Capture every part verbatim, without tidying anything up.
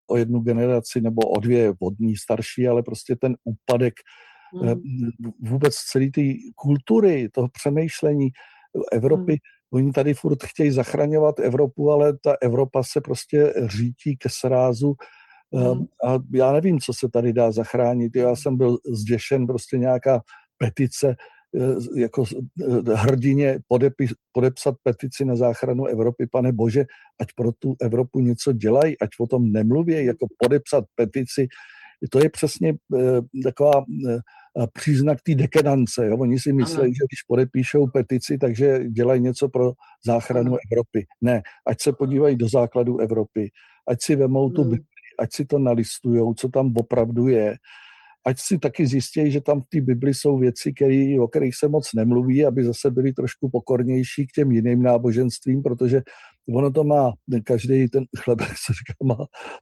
o jednu generaci nebo o dvě od ní starší, ale prostě ten úpadek mm. vůbec celé té kultury, toho přemýšlení Evropy, mm. oni tady furt chtějí zachraňovat Evropu, ale ta Evropa se prostě řítí ke srázu. Mm. A já nevím, co se tady dá zachránit. Já jsem byl zděšen, prostě nějaká petice, jako hrdině podepis, podepsat petici na záchranu Evropy. Pane Bože, ať pro tu Evropu něco dělají, ať o tom nemluví, jako podepsat petici. To je přesně taková příznak té dekadance. Jo? Oni si myslí, že když podepíšou petici, takže dělají něco pro záchranu ano. Evropy. Ne, ať se podívají do základů Evropy, ať si vemou tu Bibli, ať si to nalistujou, co tam opravdu je, ať si taky zjistějí, že tam v té Bibli jsou věci, který, o kterých se moc nemluví, aby zase byli trošku pokornější k těm jiným náboženstvím, protože ono to má, každý ten chlebek, co říká, má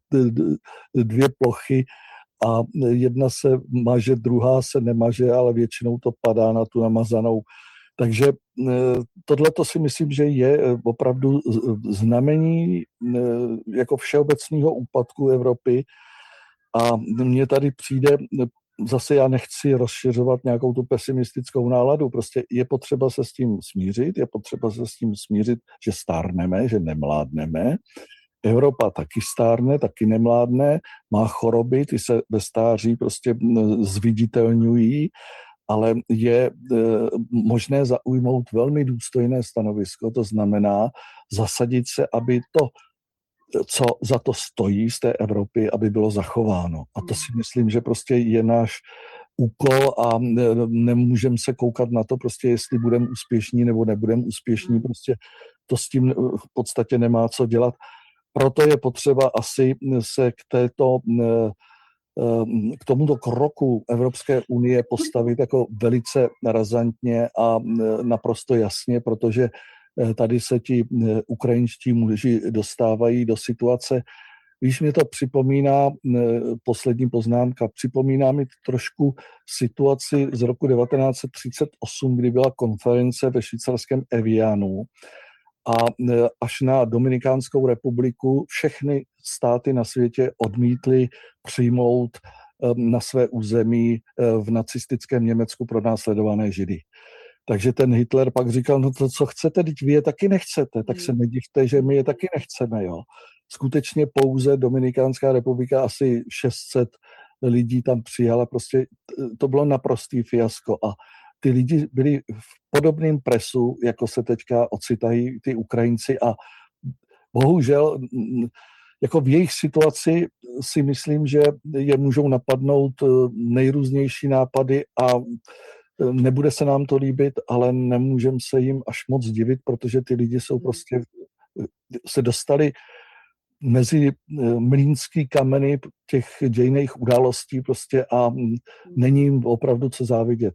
dvě plochy a jedna se maže, druhá se nemaže, ale většinou to padá na tu namazanou. Takže tohleto si myslím, že je opravdu znamení jako všeobecného úpadku Evropy. A mně tady přijde, zase já nechci rozšiřovat nějakou tu pesimistickou náladu, prostě je potřeba se s tím smířit, je potřeba se s tím smířit, že stárneme, že nemládneme. Evropa taky stárne, taky nemládne, má choroby, ty se ve stáří prostě zviditelňují, ale je e, možné zaujmout velmi důstojné stanovisko, to znamená zasadit se, aby to, co za to stojí z té Evropy, aby bylo zachováno. A to si myslím, že prostě je náš úkol a nemůžeme se koukat na to, prostě jestli budeme úspěšní nebo nebudeme úspěšní, prostě to s tím v podstatě nemá co dělat. Proto je potřeba asi se k této, k tomuto kroku Evropské unie postavit jako velice razantně a naprosto jasně, protože tady se ti ukrajinští muži dostávají do situace, když mě to připomíná, poslední poznámka, připomíná mi trošku situaci z roku devatenáct set třicet osm, kdy byla konference ve švýcarském Evianu a až na Dominikánskou republiku všechny státy na světě odmítly přijmout na své území v nacistickém Německu pronásledované Židy. Takže ten Hitler pak říkal, no to, co chcete, teď vy je taky nechcete, tak se nedivte, že my je taky nechceme, jo. Skutečně pouze Dominikánská republika, asi šest set lidí tam přijala, prostě to bylo naprostý fiasko a ty lidi byli v podobném presu, jako se teďka ocitají ty Ukrajinci a bohužel jako v jejich situaci si myslím, že je můžou napadnout nejrůznější nápady a nebude se nám to líbit, ale nemůžeme se jim až moc divit, protože ty lidi jsou prostě, se dostali mezi mlýnský kameny těch dějinných událostí prostě a není jim opravdu co závidět.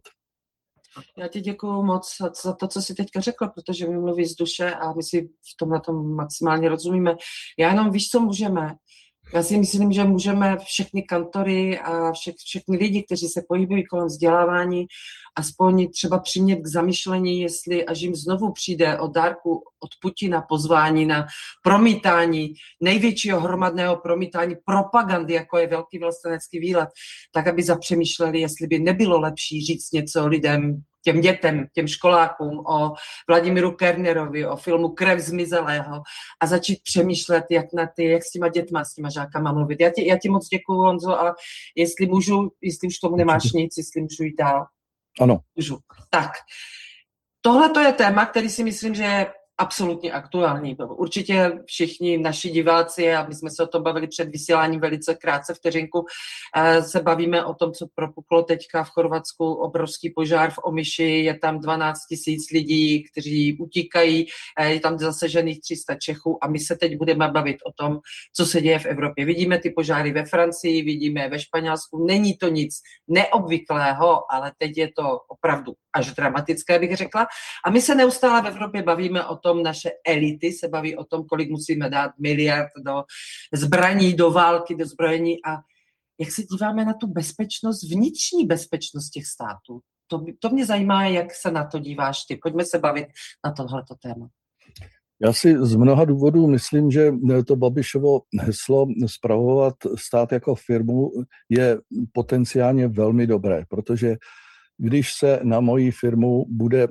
Já ti děkuju moc za to, co jsi teďka řekla, protože mi mluví z duše a my si v tomhle tom maximálně rozumíme. Já jenom víš, co můžeme. Já si myslím, že můžeme všechny kantory a vše, všechny lidi, kteří se pohybují kolem vzdělávání, aspoň třeba přimět k zamyšlení, jestli až jim znovu přijde od dárku od Putina pozvání na promítání, největšího hromadného promítání propagandy, jako je Velký vlastenecký výlet, tak aby zapřemýšleli, jestli by nebylo lepší říct něco lidem, těm dětem, těm školákům o Vladimíru Kernerovi, o filmu Krev zmizelého a začít přemýšlet, jak na ty, jak s těma dětma, s těma žákama mluvit. Já ti, já ti moc děkuju, Honzo, a jestli můžu, jestli už tomu nemáš nic, jestli můžu jít dál. Ano. Můžu. Tak, tohle to je téma, který si myslím, že je absolutně aktuální. Určitě všichni naši diváci, a my jsme se o tom bavili před vysíláním velice krátce vteřinku, se bavíme o tom, co propuklo teďka v Chorvatsku, obrovský požár v Omiši, je tam dvanáct tisíc lidí, kteří utíkají, je tam zasežených tři sta Čechů a my se teď budeme bavit o tom, co se děje v Evropě. Vidíme ty požáry ve Francii, vidíme ve Španělsku, není to nic neobvyklého, ale teď je to opravdu až dramatické, bych řekla. A my se neustále v Evropě bavíme o tom, naše elity se baví o tom, kolik musíme dát miliard do zbraní, do války, do zbrojení a jak se díváme na tu bezpečnost, vnitřní bezpečnost těch států. To, to mě zajímá, jak se na to díváš ty. Pojďme se bavit na tohleto téma. Já si z mnoha důvodů myslím, že to Babišovo heslo spravovat stát jako firmu je potenciálně velmi dobré, protože když se na moji firmu bude,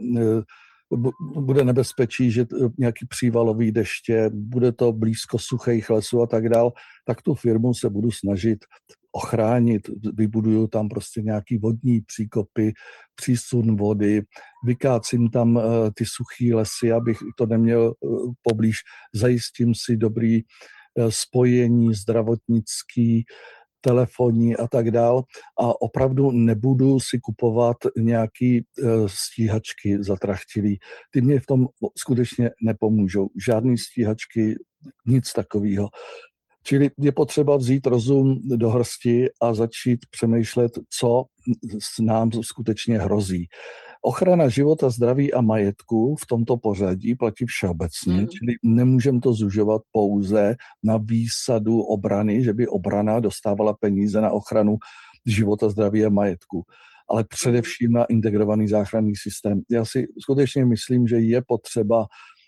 bude nebezpečí, že nějaký přívalový deště, bude to blízko suchých lesů a tak dál, tak tu firmu se budu snažit ochránit. Vybuduju tam prostě nějaký vodní příkopy, přísun vody, vykácím tam ty suchý lesy, abych to neměl poblíž, zajistím si dobrý spojení zdravotnický, telefonní a tak dál a opravdu nebudu si kupovat nějaký stíhačky zatrachtilý. Ty mě v tom skutečně nepomůžou. Žádný stíhačky, nic takového. Čili je potřeba vzít rozum do hrsti a začít přemýšlet, co nám skutečně hrozí. Ochrana života, zdraví a majetku v tomto pořadí platí všeobecně, mm. čili nemůžeme to zužovat pouze na výsadu obrany, že by obrana dostávala peníze na ochranu života, zdraví a majetku, ale především na integrovaný záchranný systém. Já si skutečně myslím, že je potřeba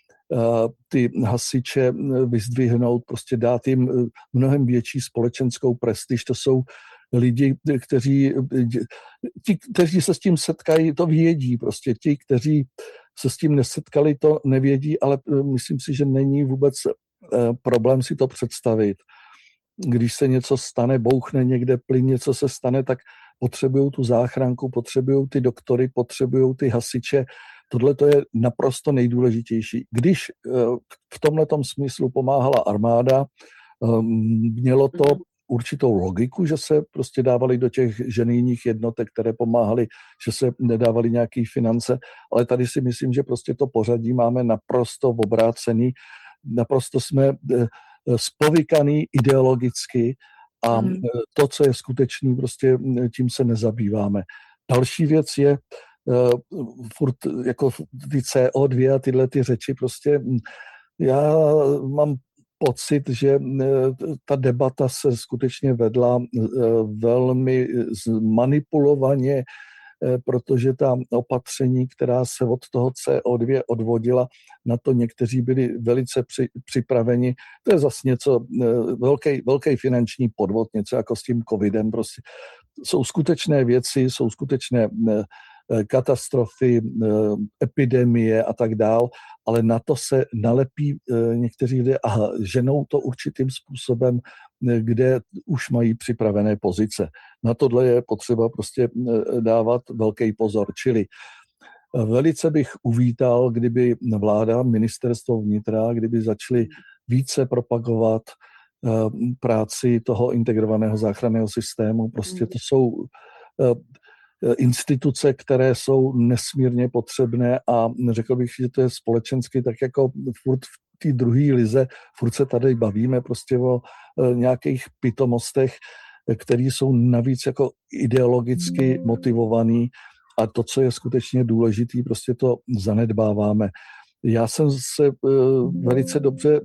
ty hasiče vyzdvihnout, prostě dát jim mnohem větší společenskou prestiž. To jsou lidi, kteří, ti, kteří se s tím setkají, to vědí. Prostě ti, kteří se s tím nesetkali, to nevědí, ale myslím si, že není vůbec problém si to představit. Když se něco stane, bouchne někde plyn, něco se stane, tak potřebují tu záchranku, potřebují ty doktory, potřebují ty hasiče. Tohle to je naprosto nejdůležitější. Když v tomhletom smyslu pomáhala armáda, mělo to určitou logiku, že se prostě dávali do těch ženijních jednotek, které pomáhaly, že se nedávali nějaké finance, ale tady si myslím, že prostě to pořadí máme naprosto obrácený, naprosto jsme spovykaný ideologicky a mm. to, co je skutečný, prostě tím se nezabýváme. Další věc je, Uh, furt jako ty C O dva a tyhle ty řeči, prostě já mám pocit, že ta debata se skutečně vedla velmi zmanipulovaně, protože ta opatření, která se od toho C O dva odvodila, na to někteří byli velice při, připraveni. To je zase něco, velký, velký finanční podvod, něco jako s tím covidem. Prostě jsou skutečné věci, jsou skutečné katastrofy, epidemie a tak dál, ale na to se nalepí někteří lidé a ženou to určitým způsobem, kde už mají připravené pozice. Na tohle je potřeba prostě dávat velký pozor. Čili velice bych uvítal, kdyby vláda, ministerstvo vnitra, kdyby začali více propagovat práci toho integrovaného záchranného systému. Prostě to jsou instituce, které jsou nesmírně potřebné a řekl bych, že to je společensky tak jako furt v té druhé lize, furt se tady bavíme prostě o nějakých pitomostech, které jsou navíc jako ideologicky motivovaný a to, co je skutečně důležitý, prostě to zanedbáváme. Já jsem se velice dobře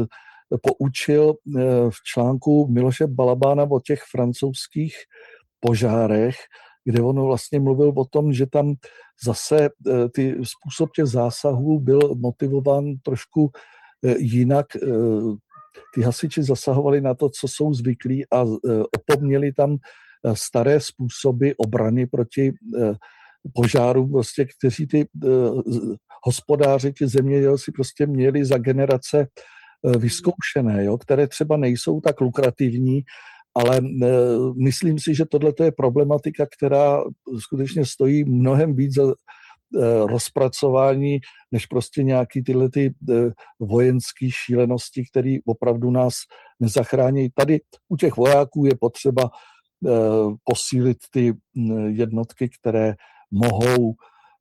poučil v článku Miloše Balabána o těch francouzských požárech, kde on vlastně mluvil o tom, že tam zase ty způsob těch zásahů byl motivován trošku jinak. Ty hasiči zasahovali na to, co jsou zvyklí a opomněli tam staré způsoby obrany proti požárům, prostě, kteří ty hospodáři, ti zemědělci prostě měli za generace vyzkoušené, jo, které třeba nejsou tak lukrativní, ale myslím si, že tohle je problematika, která skutečně stojí mnohem víc za rozpracování, než prostě nějaký tyhle ty vojenské šílenosti, které opravdu nás nezachrání. Tady u těch vojáků je potřeba posílit ty jednotky, které mohou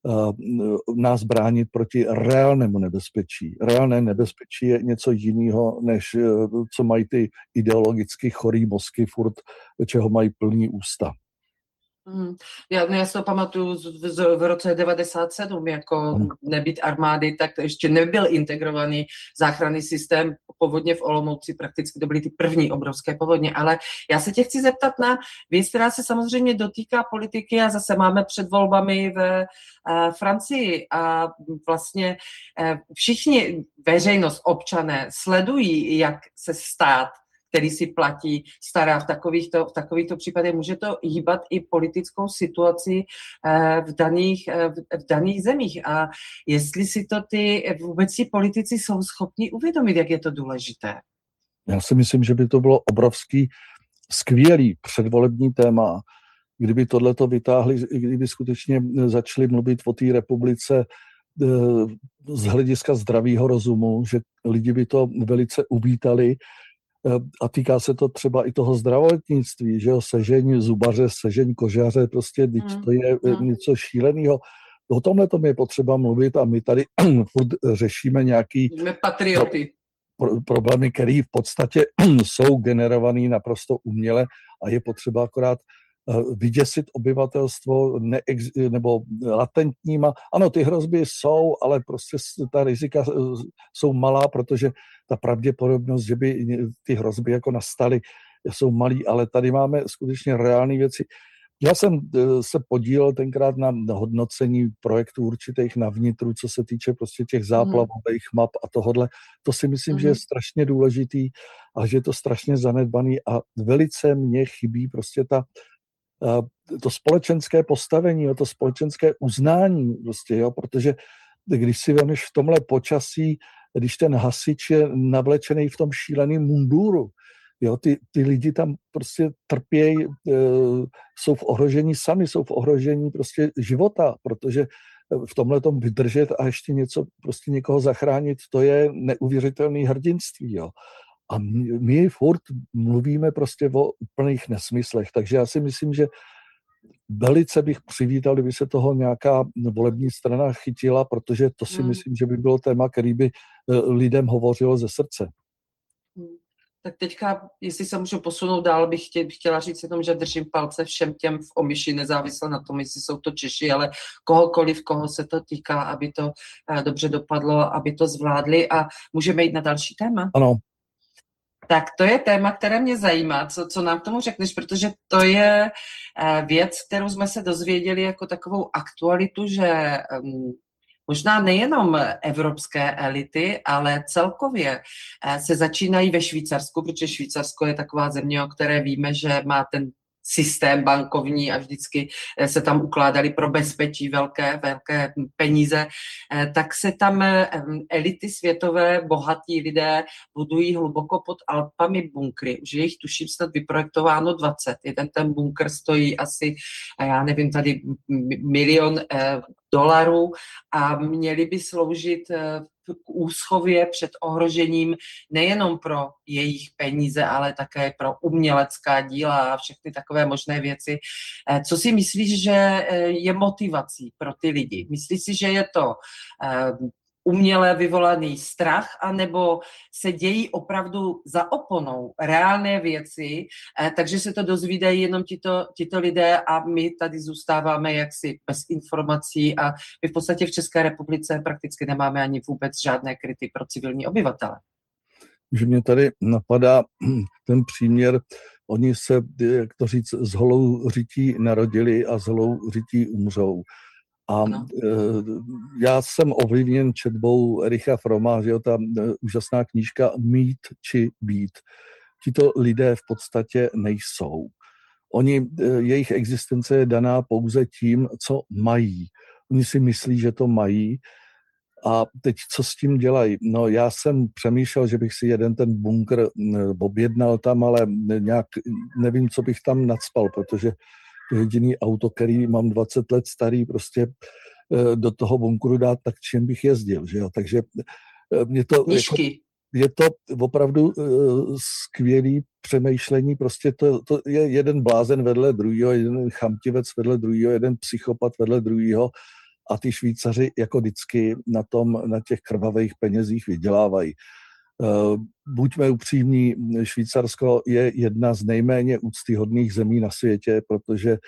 nás bránit proti reálnému nebezpečí. Reálné nebezpečí je něco jiného, než co mají ty ideologicky chorý mozky furt, čeho mají plný ústa. Mm. Já, no já si to pamatuju z, z, v roce devadesát sedm, jako nebýt armády, tak to ještě nebyl integrovaný záchranný systém. Povodně v Olomouci, prakticky to byly ty první obrovské povodně, ale já se tě chci zeptat na věc, která se samozřejmě dotýká politiky a zase máme před volbami ve uh, Francii a vlastně uh, všichni, veřejnost, občané sledují, jak se stát, který si platí, stará v takovýchto, v takovýchto případech. Může to hýbat i politickou situaci v daných, v daných zemích. A jestli si to ty vůbec ti politici jsou schopni uvědomit, jak je to důležité. Já si myslím, že by to bylo obrovský, skvělý předvolební téma, kdyby tohleto vytáhli, kdyby skutečně začali mluvit o té republice z hlediska zdravého rozumu, že lidi by to velice uvítali. A týká se to třeba i toho zdravotnictví, že jo, sežení zubaře, sežení kožaře, prostě mm. to je mm. něco šíleného. O tomhle tom je potřeba mluvit a my tady furt řešíme nějaký Jsme patrioty. Pro, problémy, které v podstatě jsou generované naprosto uměle a je potřeba akorát vyděsit obyvatelstvo neex, nebo latentníma. Ano, ty hrozby jsou, ale prostě ta rizika jsou malá, protože ta pravděpodobnost, že by ty hrozby jako nastaly, jsou malý, ale tady máme skutečně reální věci. Já jsem se podílel tenkrát na hodnocení projektů určitých na vnitru, co se týče prostě těch záplavových map a tohodle. To si myslím, mm-hmm. že je strašně důležitý a že je to strašně zanedbaný a velice mně chybí prostě ta to společenské postavení, to společenské uznání, prostě, jo, protože když si vemeš v tomhle počasí, když ten hasič je navlečený v tom šíleném munduru, jo, ty, ty lidi tam prostě trpějí, e, jsou v ohrožení sami, jsou v ohrožení prostě života, protože v tomhle tom vydržet a ještě něco, prostě někoho zachránit, to je neuvěřitelné hrdinství, jo. A my, my furt mluvíme prostě o úplných nesmyslech, takže já si myslím, že velice bych přivítal, kdyby se toho nějaká volební strana chytila, protože to si hmm. myslím, že by bylo téma, který by lidem hovořilo ze srdce. Hmm. Tak teďka, jestli se můžu posunout dál, bych, chtě, bych chtěla říct jenom, že držím palce všem těm v Omiši, nezávisle na tom, jestli jsou to Češi, ale kohokoliv, koho se to týká, aby to dobře dopadlo, aby to zvládli a můžeme jít na další téma. Ano. Tak to je téma, které mě zajímá, co, co nám k tomu řekneš, protože to je věc, kterou jsme se dozvěděli jako takovou aktualitu, že um, možná nejenom evropské elity, ale celkově se začínají ve Švýcarsku, protože Švýcarsko je taková země, o které víme, že má ten systém bankovní a vždycky se tam ukládaly pro bezpečí velké, velké peníze, tak se tam elity světové, bohatí lidé budují hluboko pod Alpami bunkry. Už je jich tuším snad vyprojektováno dvacet. Jeden ten bunkr stojí asi, já nevím, tady milion dolarů a měli by sloužit k úschově před ohrožením nejenom pro jejich peníze, ale také pro umělecká díla a všechny takové možné věci. Co si myslíš, že je motivací pro ty lidi? Myslíš si, že je to uměle vyvolaný strach, anebo se dějí opravdu za oponou reálné věci, takže se to dozvídají jenom tito, tito lidé a my tady zůstáváme jaksi bez informací a my v podstatě v České republice prakticky nemáme ani vůbec žádné kryty pro civilní obyvatele. Že mě tady napadá ten příměr, oni se, jak to říct, z holou řití narodili a z holou řití umřou. A no. e, já jsem ovlivněn četbou Ericha Froma, že jo, ta e, úžasná knížka Mít či být. Tito lidé v podstatě nejsou. Oni, e, jejich existence je daná pouze tím, co mají. Oni si myslí, že to mají. A teď co s tím dělají? No já jsem přemýšlel, že bych si jeden ten bunkr objednal tam, ale nějak nevím, co bych tam nacpal, protože jediný auto, který mám dvacet let starý, prostě do toho bunkru dát, tak čím bych jezdil, že jo? Takže mě to, jako, je to opravdu uh, skvělý přemýšlení, prostě to, to je jeden blázen vedle druhýho, jeden chamtivec vedle druhýho, jeden psychopat vedle druhýho a ty Švýcaři jako vždycky na tom, na těch krvavých penězích vydělávají. Uh, buďme upřímní, Švýcarsko je jedna z nejméně úctyhodných zemí na světě, protože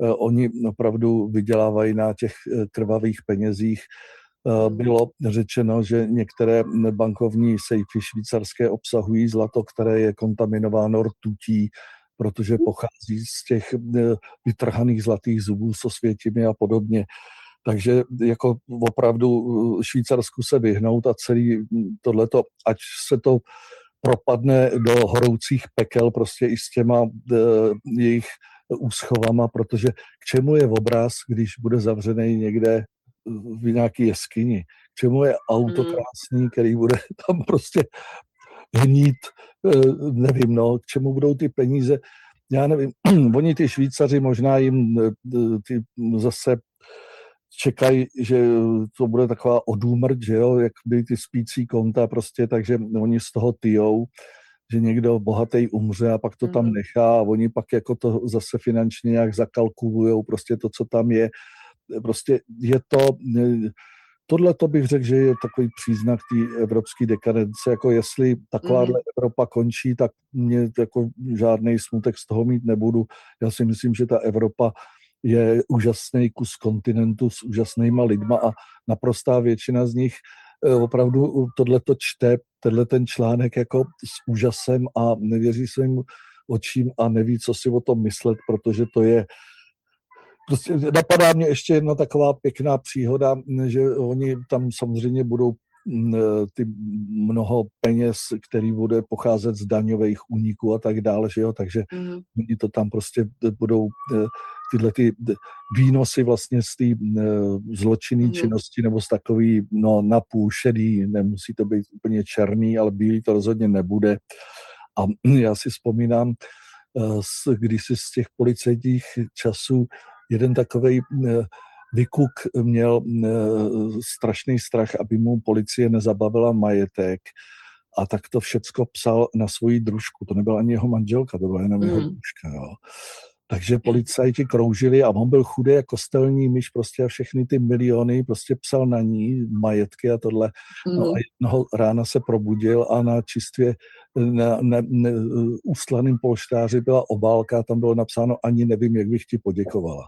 oni opravdu vydělávají na těch krvavých penězích. Bylo řečeno, že některé bankovní sejfy švýcarské obsahují zlato, které je kontaminováno rtutí, protože pochází z těch vytrhaných zlatých zubů s osvětimi a podobně. Takže jako opravdu Švýcarsku se vyhnout a celý tohleto, ať se to propadne do horoucích pekel prostě i s těma e, jejich úschovama, protože k čemu je obraz, když bude zavřený někde v nějaké jeskyni? K čemu je auto krásný, který bude tam prostě hnít, e, nevím, no, k čemu budou ty peníze? Já nevím, oni ty Švýcaři možná jim e, ty zase čekají, že to bude taková odúmrť, že jo, jak by ty spící konta prostě, takže oni z toho tyjou, že někdo bohatý umře a pak to tam nechá a oni pak jako to zase finančně nějak zakalkulujou, prostě to, co tam je. Prostě je to, tohle to bych řekl, že je takový příznak té evropské dekadence, jako jestli takováhle mm. Evropa končí, tak mě jako žádnej smutek z toho mít nebudu. Já si myslím, že ta Evropa je úžasný kus kontinentu s úžasnýma lidma a naprostá většina z nich opravdu tohleto čte, tenhle ten článek jako s úžasem a nevěří svým očím a neví, co si o tom myslet, protože to je prostě napadá mě ještě jedna taková pěkná příhoda, že oni tam samozřejmě budou ty mnoho peněz, který bude pocházet z daňových úniků a tak dále, že jo, takže mm. oni to tam prostě budou tyhle ty výnosy vlastně z té zločinné mm. činnosti nebo z takový, no napůl šedý, nemusí to být úplně černý, ale bílý to rozhodně nebude. A já si vzpomínám, když si z těch policejních časů jeden takovej vykuk měl strašný strach, aby mu policie nezabavila majetek a tak to všecko psal na svoji družku. To nebyla ani jeho manželka, to byla jenom mm. jeho družka. Jo. Takže policajti kroužili a on byl chudý jako kostelní myš prostě a všechny ty miliony prostě psal na ní majetky a tohle. Mm. No a jednoho rána se probudil a na čistvě na, na, na ústlaným polštáři byla obálka a tam bylo napsáno ani nevím, jak bych ti poděkovala.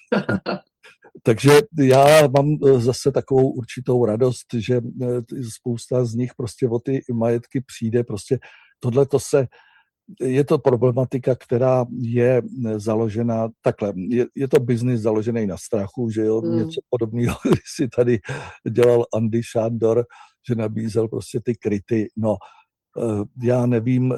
Takže já mám zase takovou určitou radost, že spousta z nich prostě o ty majetky přijde. Prostě tohleto se, je to problematika, která je založena takhle. Je, je to biznis založený na strachu, že jo, mm. něco podobného, když si tady dělal Andy Šándor, že nabízel prostě ty kryty. No, já nevím,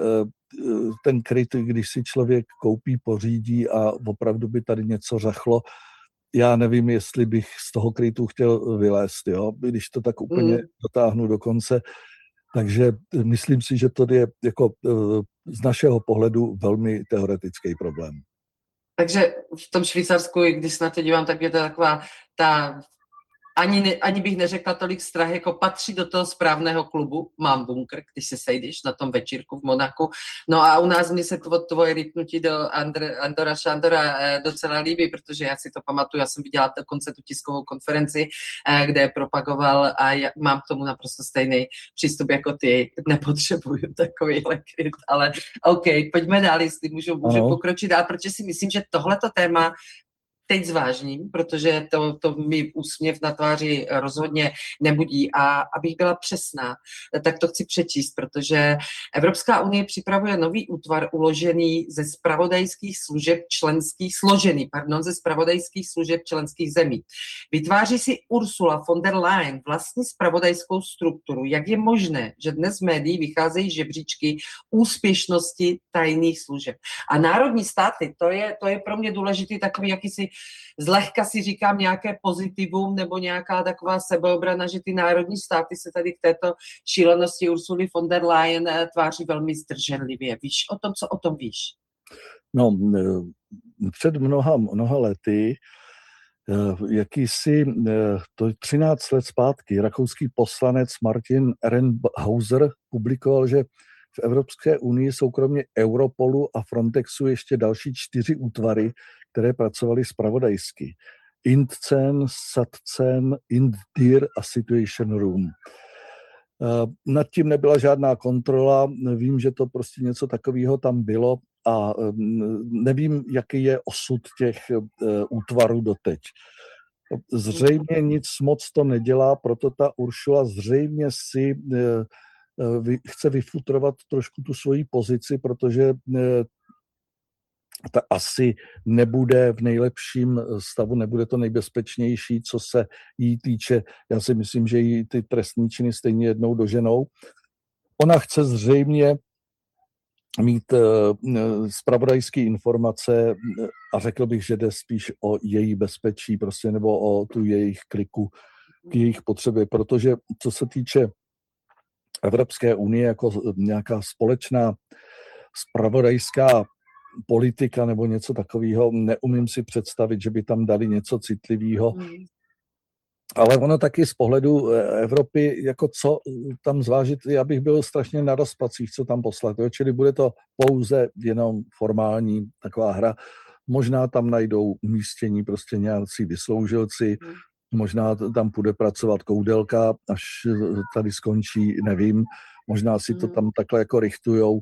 ten kryt, když si člověk koupí, pořídí a opravdu by tady něco řachlo, já nevím, jestli bych z toho krytu chtěl vylézt, jo, když to tak úplně mm. dotáhnu do konce. Takže myslím si, že to je jako z našeho pohledu velmi teoretický problém. Takže v tom Švýcarsku, když se na to dívám, tak je to taková ta... Ani, ne, ani bych neřekla tolik strach, jako patří do toho správného klubu. Mám bunkr, když se sejdeš na tom večírku v Monaku. No a u nás mi se tvo, tvoje rypnutí do Andr, Andora Šándora eh, docela líbí, protože já si to pamatuju, já jsem viděla dokonce tu tiskovou konferenci, eh, kde propagoval a já mám k tomu naprosto stejný přístup jako ty. Nepotřebuju takovýhle kryt, ale OK, pojďme dál, jestli můžu, můžu pokročit dál, protože si myslím, že tohleto téma teď zvážním, protože to, to mi úsměv na tváři rozhodně nebudí. A abych byla přesná, tak to chci přečíst, protože Evropská unie připravuje nový útvar uložený ze zpravodajských služeb členských, složený, pardon, ze zpravodajských služeb členských zemí. Vytváří si Ursula von der Leyen vlastní zpravodajskou strukturu. Jak je možné, že dnes v médiích vycházejí žebříčky úspěšnosti tajných služeb? A národní státy, to je, to je pro mě důležitý takový jakýsi zlehka si říkám nějaké pozitivum nebo nějaká taková sebeobrana, že ty národní státy se tady k této šílenosti Ursuly von der Leyen tváří velmi zdrženlivě. Víš o tom, co o tom víš? No, před mnoha, mnoha lety, jakýsi, to je třináct let zpátky, rakouský poslanec Martin Ehrenhauser publikoval, že v Evropské unii jsou kromě Europolu a Frontexu ještě další čtyři útvary, které pracovaly zpravodajsky. Intcen, Satcen, Indir a Situation Room. Nad tím nebyla žádná kontrola, vím, že to prostě něco takového tam bylo a nevím, jaký je osud těch útvarů doteď. Zřejmě nic moc to nedělá, proto ta Ursula zřejmě si chce vyfutrovat trošku tu svoji pozici, protože ta asi nebude v nejlepším stavu, nebude to nejbezpečnější, co se jí týče. Já si myslím, že jí ty trestní činy stejně jednou doženou. Ona chce zřejmě mít zpravodajské informace a řekl bych, že jde spíš o její bezpečí prostě, nebo o tu jejich kliku k jejich potřeby, protože co se týče Evropské unie jako nějaká společná zpravodajská politika nebo něco takového, neumím si představit, že by tam dali něco citlivého. Hmm. Ale ono taky z pohledu Evropy, jako co tam zvážit, já bych byl strašně na rozpacích, co tam poslat. Jo? Čili bude to pouze jenom formální taková hra. Možná tam najdou umístění prostě nějací vysloužilci, hmm. možná tam půjde pracovat Koudelka, až tady skončí, nevím. Možná si to tam takhle jako richtujou.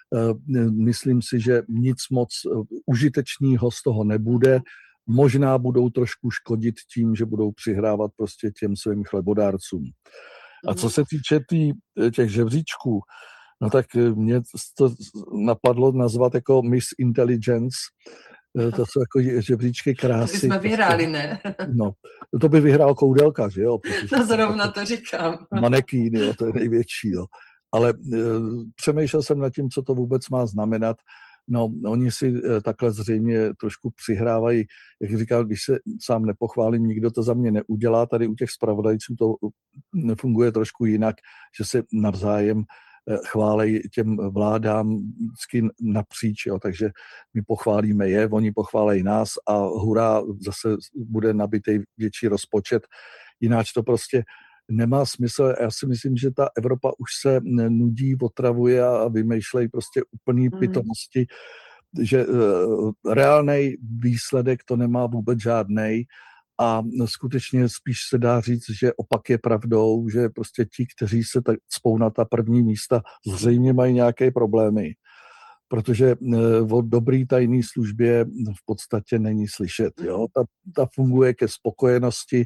Myslím si, že nic moc užitečného z toho nebude. Možná budou trošku škodit tím, že budou přihrávat prostě těm svým chlebodárcům. A co se týče tý, těch žebříčků, no tak mě to napadlo nazvat jako Miss Intelligence. To jsou jako žebříčky krásy. To bychom vyhráli, ne? No, to by vyhrál Koudelka, že jo? No zrovna to říkám. Manekín, jo, to je největší, jo. Ale e, přemýšlel jsem nad tím, co to vůbec má znamenat. No, oni si e, takhle zřejmě trošku přihrávají, jak říkal, když se sám nepochválím, nikdo to za mě neudělá. Tady u těch zpravodajců to funguje trošku jinak, že se navzájem e, chválejí těm vládám vždycky napříč, jo. Takže my pochválíme je, oni pochválejí nás a hurá, zase bude nabitý větší rozpočet. Jináč to prostě nemá smysl. Já si myslím, že ta Evropa už se nudí, otravuje a vymýšlejí prostě úplný pitomosti, mm. že uh, reálnej výsledek to nemá vůbec žádnej a skutečně spíš se dá říct, že opak je pravdou, že prostě ti, kteří se tak cpou na ta první místa, zřejmě mají nějaké problémy, protože uh, o dobrý tajné službě v podstatě není slyšet. Jo? Ta, ta funguje ke spokojenosti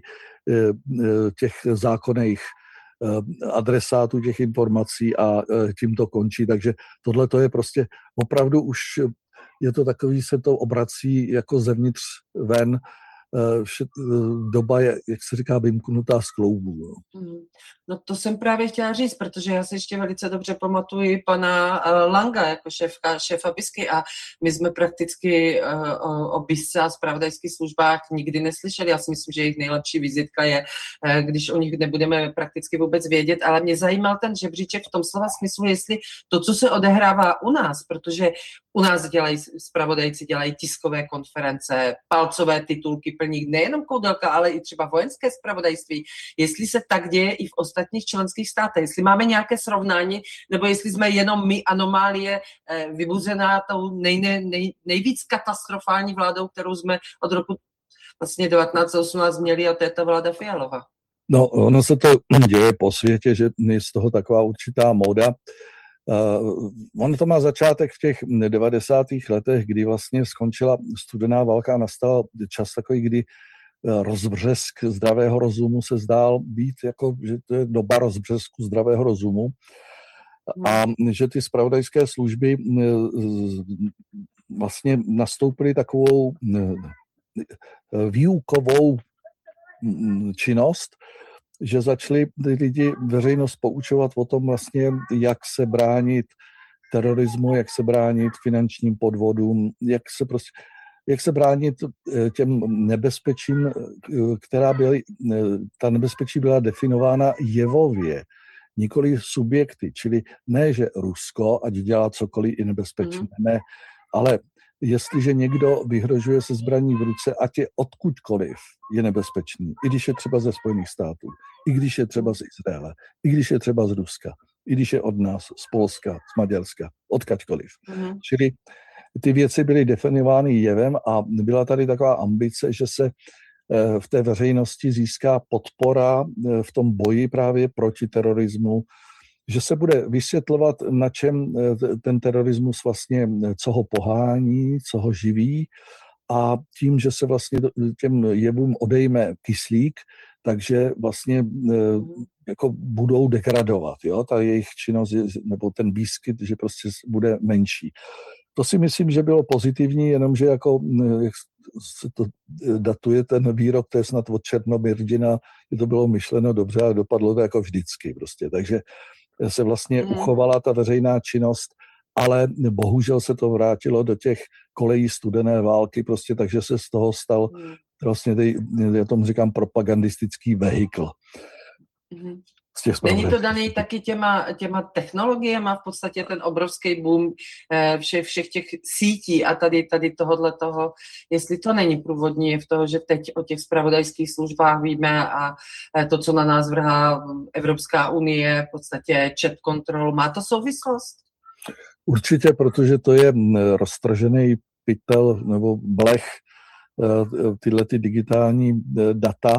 těch zákonných adresátů těch informací a tím to končí. Takže tohle to je prostě opravdu už, je to takový, se to obrací jako zevnitř ven, doba je, jak se říká, vymknutá z kloubu. No to jsem právě chtěla říct, protože já si ještě velice dobře pamatuji pana Langa jako šéfka, šéfa BISky a my jsme prakticky o BISce a zpravodajských službách nikdy neslyšeli. Já si myslím, že jejich nejlepší vizitka je, když o nich nebudeme prakticky vůbec vědět, ale mě zajímal ten žebříček v tom slova smyslu, jestli to, co se odehrává u nás, protože u nás dělají zpravodajci, dělají tiskové konference, palcové titulky plní nejenom Koudelka, ale i třeba vojenské zpravodajství. Jestli se tak děje i v ostatních členských státech, jestli máme nějaké srovnání, nebo jestli jsme jenom my anomálie eh, vybuzená tou nej, nej, nejvíc katastrofální vládou, kterou jsme od roku vlastně devatenáct set osmnáct měli, a to je ta vláda Fialova. No, ono se to děje po světě, že je z toho taková určitá móda. Uh, ono to má začátek v těch devadesátých letech, kdy vlastně skončila studená válka a nastal čas takový, kdy rozbřesk zdravého rozumu se zdál být, jako, že to je doba rozbřesku zdravého rozumu a že ty zpravodajské služby vlastně nastoupily takovou výukovou činnost, že začali ty lidi, veřejnost poučovat o tom vlastně, jak se bránit terorismu, jak se bránit finančním podvodům, jak se prostě, jak se bránit těm nebezpečím, která byly, ta nebezpečí byla definována jevově, nikoli subjekty, čili ne, že Rusko, ať dělá cokoliv i nebezpečné, mm. ne, ale jestliže někdo vyhrožuje se zbraní v ruce, ať je odkudkoliv, je nebezpečný. I když je třeba ze Spojených států, i když je třeba z Izraele, i když je třeba z Ruska, i když je od nás, z Polska, z Maďarska, odkaďkoliv. Mm. Čili ty věci byly definovány jevem a byla tady taková ambice, že se v té veřejnosti získá podpora v tom boji právě proti terorismu že se bude vysvětlovat, na čem ten terorismus vlastně, co ho pohání, co ho živí, a tím, že se vlastně těm jevům odejme kyslík, takže vlastně jako budou degradovat, jo, ta jejich činnost, nebo ten výskyt, že prostě bude menší. To si myslím, že bylo pozitivní, jenomže jako, jak se to datuje ten výrok, to je snad od Černomyrdina, že to bylo myšleno dobře a dopadlo to jako vždycky prostě. Takže se vlastně mm. uchovala ta veřejná činnost, ale bohužel se to vrátilo do těch kolejí studené války, prostě, takže se z toho stal mm. vlastně, tej, já tomu říkám, propagandistický vehikl. Mm. Není to daný taky těma, těma technologiema, v podstatě ten obrovský boom všech, všech těch sítí a tady, tady tohodle toho, jestli to není průvodní v toho, že teď o těch zpravodajských službách víme a to, co na nás vrhá Evropská unie, v podstatě chat control, má to souvislost? Určitě, protože to je roztržený pytel nebo blech, tyhle ty digitální data.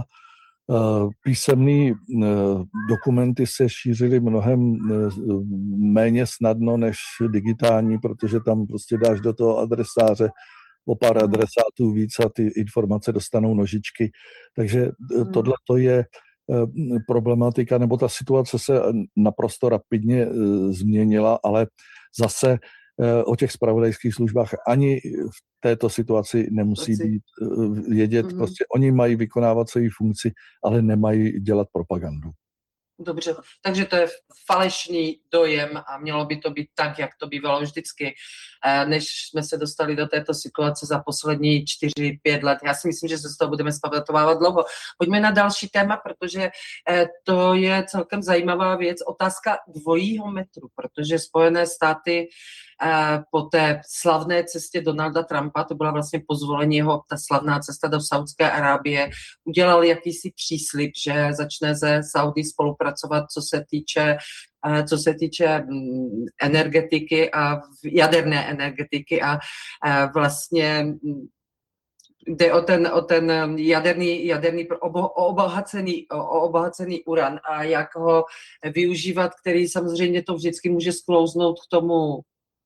Písemné dokumenty se šířily mnohem méně snadno než digitální, protože tam prostě dáš do toho adresáře o pár adresátů víc a ty informace dostanou nožičky. Takže tohle to je problematika, nebo ta situace se naprosto rapidně změnila, ale zase o těch zpravodajských službách ani v této situaci nemusí být vědět. Mm-hmm. Prostě oni mají vykonávat svoji funkci, ale nemají dělat propagandu. Dobře, takže to je falešný dojem a mělo by to být tak, jak to bývalo vždycky, než jsme se dostali do této situace za poslední čtyři, pět let. Já si myslím, že se z toho budeme zpamatovávat dlouho. Pojďme na další téma, protože to je celkem zajímavá věc. Otázka dvojího metru, protože Spojené státy po té slavné cestě Donalda Trumpa, to byla vlastně pozvolení jeho, ta slavná cesta do Saúdské Arábie, udělal jakýsi příslib, že začne se Saudi spolupracovat, co se týče co se týče energetiky a jaderné energetiky a vlastně jde o ten, o ten jaderný, jaderný obo, obohacený, o obohacený uran a jak ho využívat, který samozřejmě to vždycky může sklouznout k tomu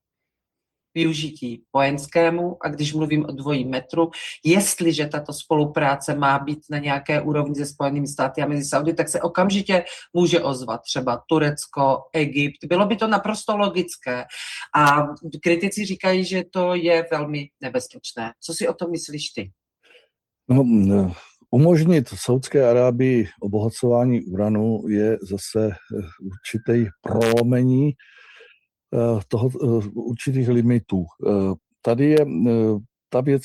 využití vojenskému, a když mluvím o dvojím metru, jestliže tato spolupráce má být na nějaké úrovni se Spojenými státy a mezi Saudy, tak se okamžitě může ozvat třeba Turecko, Egypt. Bylo by to naprosto logické. A kritici říkají, že to je velmi nebezpečné. Co si o tom myslíš ty? No, umožnit Saúdské Arábii obohacování uranu je zase určitý prolomení toho určitých limitů. Tady je, ta věc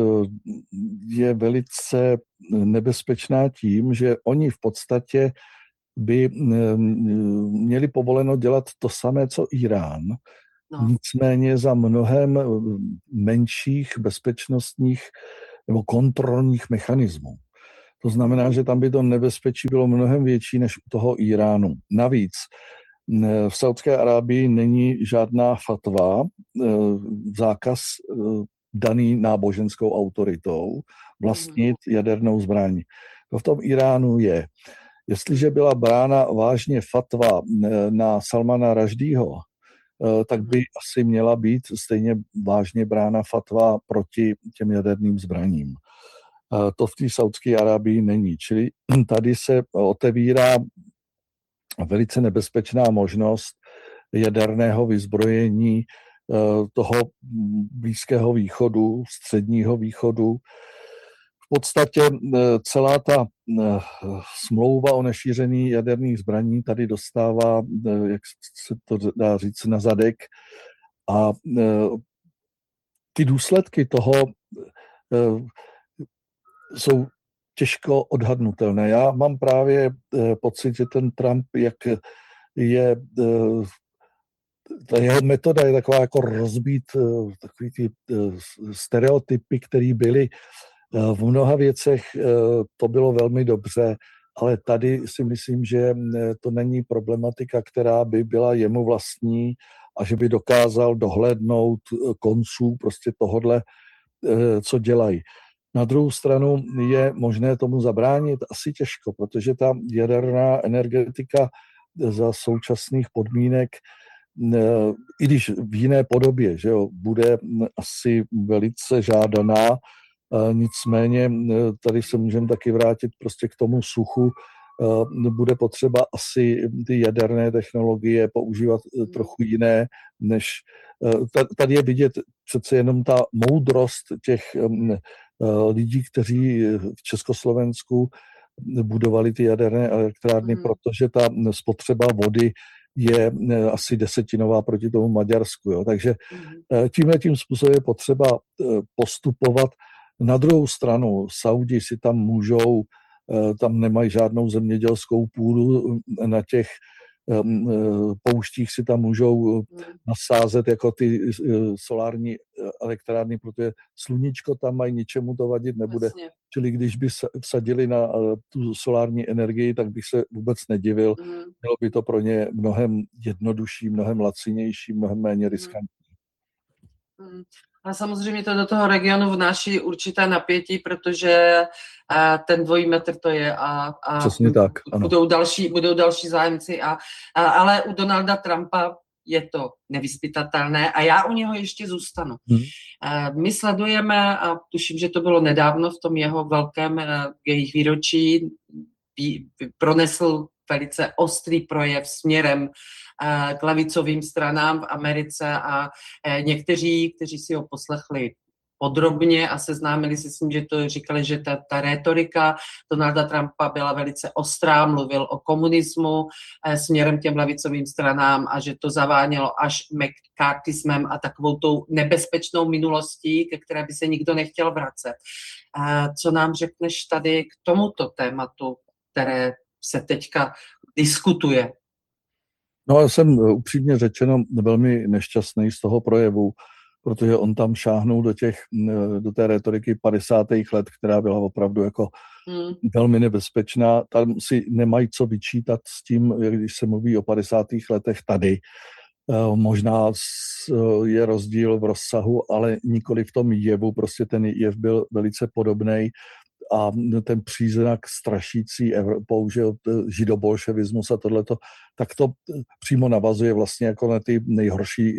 je velice nebezpečná tím, že oni v podstatě by měli povoleno dělat to samé, co Irán, no. Nicméně za mnohem menších bezpečnostních nebo kontrolních mechanismů. To znamená, že tam by to nebezpečí bylo mnohem větší než u toho Iránu. Navíc v Saúdské Arábii není žádná fatva, zákaz daný náboženskou autoritou vlastnit jadernou zbraň. To v tom Iránu je. Jestliže byla brána vážně fatva na Salmana Raždího, tak by asi měla být stejně vážně brána fatva proti těm jaderným zbraním. To v té Saúdské Arábii není. Čili tady se otevírá velice nebezpečná možnost jaderného vyzbrojení toho Blízkého východu, Středního východu. V podstatě celá ta smlouva o nešíření jaderných zbraní tady dostává, jak se to dá říct, na zadek. A ty důsledky toho jsou těžko odhadnutelné. Já mám právě pocit, že ten Trump, jak je, ta jeho metoda je taková jako rozbít takový ty stereotypy, které byly v mnoha věcech, to bylo velmi dobře, ale tady si myslím, že to není problematika, která by byla jemu vlastní a že by dokázal dohlédnout konců prostě tohodle, co dělají. Na druhou stranu je možné tomu zabránit asi těžko, protože ta jaderná energetika za současných podmínek, i když v jiné podobě, že jo, bude asi velice žádaná, nicméně tady se můžeme taky vrátit prostě k tomu suchu, bude potřeba asi ty jaderné technologie používat trochu jiné, než tady je vidět přece jenom ta moudrost těch lidí, kteří v Československu budovali ty jaderné elektrárny, mm. protože ta spotřeba vody je asi desetinová proti tomu Maďarsku. Jo. Takže tímhle tím způsobem je potřeba postupovat. Na druhou stranu Saudi si tam můžou, tam nemají žádnou zemědělskou půdu, na těch pouštích si tam můžou nasázet jako ty solární elektrárny, protože sluníčko tam mají, ničemu to vadit nebude. Jasně. Čili když by vsadili na tu solární energii, tak bych se vůbec nedivil. Mm. Bylo by to pro ně mnohem jednodušší, mnohem lacinější, mnohem méně riskantní. Mm. A samozřejmě to do toho regionu vnáší určité napětí, protože ten dvojí metr to je a, a Přesně tak, ano. Budou, další, budou další zájemci, a, a, ale u Donalda Trumpa je to nevyzpytatelné a já u něho ještě zůstanu. Hmm. My sledujeme, a tuším, že to bylo nedávno v tom jeho velkém jejich výročí, pronesl velice ostrý projev směrem k levicovým stranám v Americe a někteří, kteří si ho poslechli podrobně a seznámili se s ním, že to říkali, že ta, ta rétorika Donalda Trumpa byla velice ostrá, mluvil o komunismu eh, směrem těm levicovým stranám a že to zavánělo až McCarthyismem a takovou tou nebezpečnou minulostí, ke které by se nikdo nechtěl vracet. Eh, co nám řekneš tady k tomuto tématu, které se teďka diskutuje? No, já jsem upřímně řečeno velmi nešťastný z toho projevu, protože on tam šáhnul do, těch, do té retoriky padesátých let, která byla opravdu jako mm. velmi nebezpečná. Tam si nemají co vyčítat s tím, když se mluví o padesátých letech tady. Možná je rozdíl v rozsahu, ale nikoli v tom jevu. Prostě ten jev byl velice podobný a ten příznak strašící použil židobolševismus a tohleto, tak to přímo navazuje vlastně jako na ty nejhorší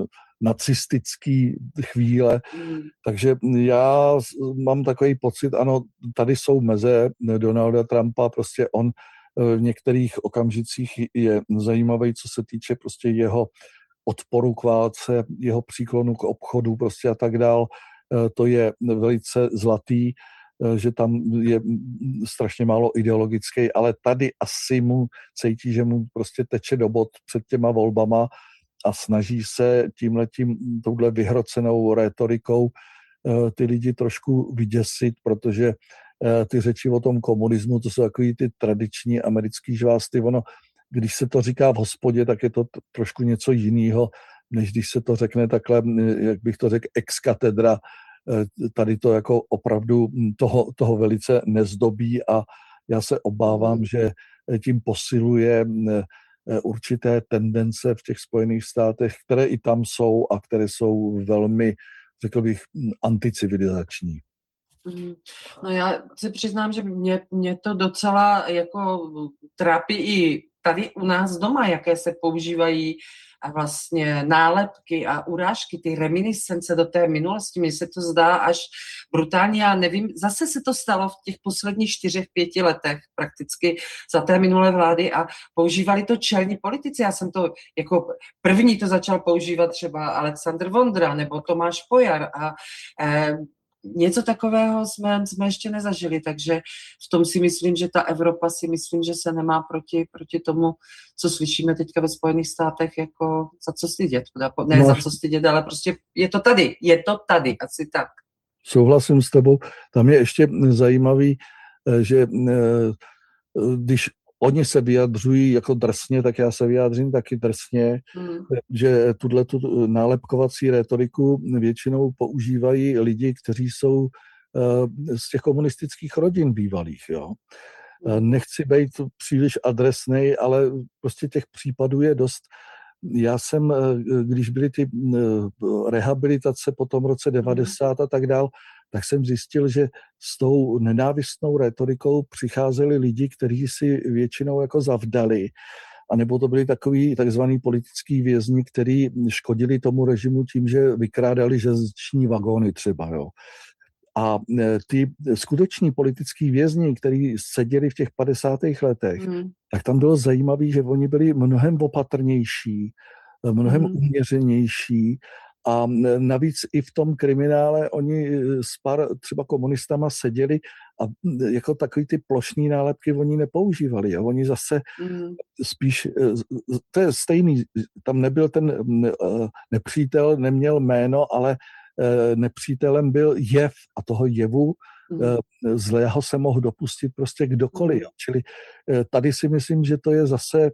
nacistický chvíle. Mm. Takže já mám takový pocit, ano, tady jsou meze Donalda Trumpa, prostě on v některých okamžicích je zajímavý, co se týče prostě jeho odporu k válce, jeho příklonu k obchodu prostě a tak dál. To je velice zlatý, že tam je strašně málo ideologický, ale tady asi mu cítí, že mu prostě teče do bod před těma volbama a snaží se tímhletím, touhle vyhrocenou rétorikou ty lidi trošku vyděsit, protože ty řeči o tom komunismu, to jsou takový ty tradiční americký žvásty. Ono, když se to říká v hospodě, tak je to trošku něco jiného, než když se to řekne takhle, jak bych to řekl, ex katedra. Tady to jako opravdu toho, toho velice nezdobí a já se obávám, že tím posiluje určité tendence v těch Spojených státech, které i tam jsou a které jsou velmi, řekl bych, anticivilizační. No já si přiznám, že mě, mě to docela jako trápí i tady u nás doma, jaké se používají a vlastně nálepky a urážky, ty reminiscence do té minulosti. Mně se to zdá až brutálně, já nevím, zase se to stalo v těch posledních čtyřech, pěti letech prakticky za té minulé vlády a používali to čelní politici. Já jsem to jako první to začal používat třeba Alexandr Vondra nebo Tomáš Pojar a eh, něco takového jsme, jsme ještě nezažili, takže v tom si myslím, že ta Evropa si myslím, že se nemá proti, proti tomu, co slyšíme teďka ve Spojených státech, jako za co stydět. Ne no, za co stydět, ale prostě je to tady, je to tady, asi tak. Souhlasím s tebou. Tam je ještě zajímavý, že když oni se vyjadřují jako drsně, tak já se vyjádřím taky drsně, hmm. že tuto nálepkovací rétoriku většinou používají lidi, kteří jsou z těch komunistických rodin bývalých. Jo. Nechci být příliš adresnej, ale prostě těch případů je dost. Já jsem, když byly ty rehabilitace po tom roce devadesát a tak dál, tak jsem zjistil, že s tou nenávistnou rétorikou přicházeli lidi, kteří si většinou jako zavdali anebo to byli takový takzvaný politický vězni, kteří škodili tomu režimu tím, že vykrádali železniční vagóny třeba, jo. A ty skuteční politický vězni, kteří seděli v těch padesátých letech, mm. tak tam bylo zajímavé, že oni byli mnohem opatrnější, mnohem mm. uměřenější a navíc i v tom kriminále oni s pár třeba komunistama seděli a jako takový ty plošní nálepky oni nepoužívali. A oni zase mm. spíš, to je stejný, tam nebyl ten nepřítel, neměl jméno, ale nepřítelem byl jev a toho jevu mm. zlého se mohl dopustit prostě kdokoliv. Mm. Čili tady si myslím, že to je zase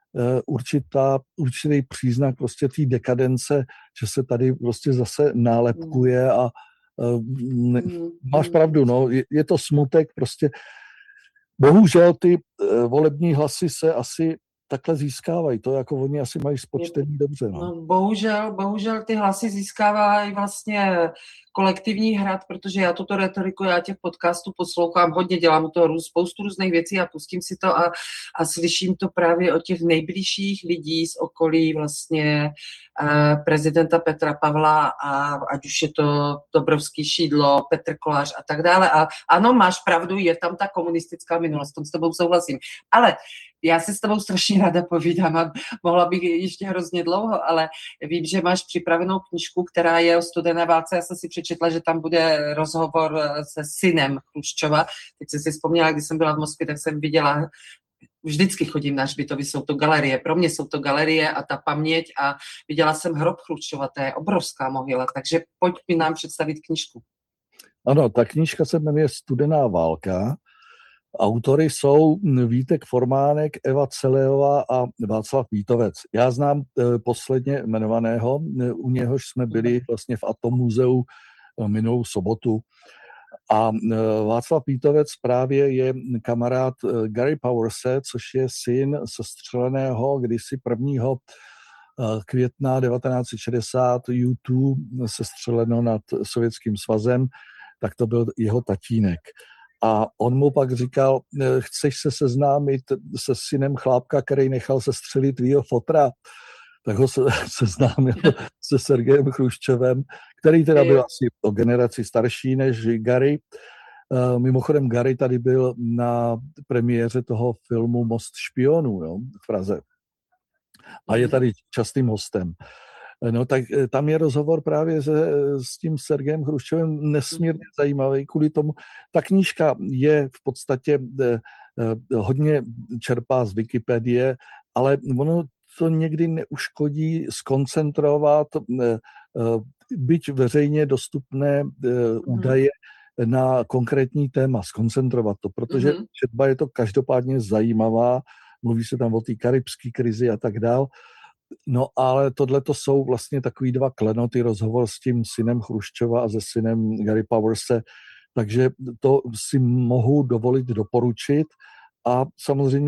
určitá, určitý příznak prostě té dekadence, že se tady prostě zase nálepkuje a ne, máš pravdu, no, je, je to smutek prostě. Bohužel ty volební hlasy se asi takhle získávají. To jako oni asi mají spočtený dobře. No. No, bohužel, bohužel ty hlasy získávají vlastně kolektivní hrad, protože já tuto retoriku, já těch podcastů poslouchám hodně, dělám to růz, spoustu různých věcí a pustím si to a, a slyším to právě od těch nejbližších lidí z okolí vlastně eh, prezidenta Petra Pavla a ať už je to Dobrovský Šídlo, Petr Kolář a tak dále. A ano, máš pravdu, je tam ta komunistická minulost, tom s tebou souhlasím. Ale já si s tebou strašně ráda povídám a mohla bych ještě hrozně dlouho, ale vím, že máš připravenou knížku, která je o studené válce. Já jsem si přečetla, že tam bude rozhovor se synem Chruščova. Teď jsem si vzpomněla, když jsem byla v Moskvě, tak jsem viděla, vždycky chodím na hřbitovy, jsou to galerie. Pro mě jsou to galerie a ta paměť a viděla jsem hrob Chruščova, to je obrovská mohyla, takže pojď mi nám představit knížku. Ano, ta knížka se jmenuje Studená válka. Autory jsou Vítek Formánek, Eva Celejová a Václav Vítovec. Já znám e, posledně jmenovaného, u něhož jsme byli vlastně v Atommuzeu minulou sobotu. A e, Václav Vítovec právě je kamarád e, Gary Powerse, což je syn sestřeleného kdysi prvního května devatenáct set šedesát U dva sestřeleno nad Sovětským svazem, tak to byl jeho tatínek. A on mu pak říkal, chceš se seznámit se synem chlápka, který nechal sestřelit tvýho fotra? Tak ho se, seznámil se Sergejem Chruščovem, který teda byl asi o generaci starší než Gary. Mimochodem Gary tady byl na premiéře toho filmu Most špionů, jo, v Praze. A je tady častým hostem. No tak tam je rozhovor právě se, s tím Sergejem Chruščovem nesmírně zajímavý kvůli tomu. Ta knížka je v podstatě eh, hodně čerpá z Wikipedie, ale ono to někdy neuškodí zkoncentrovat eh, byť veřejně dostupné eh, údaje na konkrétní téma, zkoncentrovat to, protože mm-hmm. četba je to každopádně zajímavá, mluví se tam o té karibské krizi a tak dál. No ale tohle to jsou vlastně takový dva klenoty, rozhovor s tím synem Chruščova a se synem Gary Powerse, takže to si mohu dovolit doporučit a samozřejmě